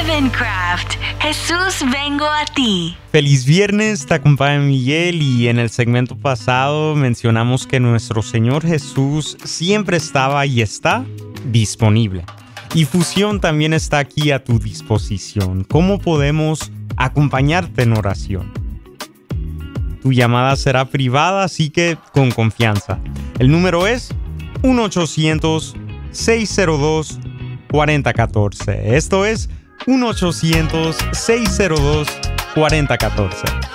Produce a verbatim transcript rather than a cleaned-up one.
Heavencraft. Jesús, vengo a ti. Feliz viernes, te acompaña Miguel y en el segmento pasado mencionamos que nuestro Señor Jesús siempre estaba y está disponible. Y Fusión también está aquí a tu disposición. ¿Cómo podemos acompañarte en oración? Tu llamada será privada, así que con confianza. El número es uno ochocientos, seis cero dos, cuatro cero uno cuatro. Esto es uno ochocientos, seis cero dos, cuatro cero uno cuatro.